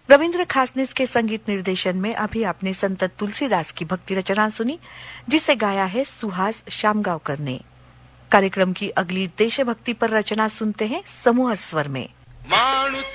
रविंद्र खासनिस के संगीत निर्देशन में अभी आपने संत तुलसीदास की भक्ति रचना सुनी, जिसे गाया है सुहास शामगांवकर ने। कार्यक्रम की अगली देशभक्ति पर रचना सुनते हैं समूह स्वर में। माणूस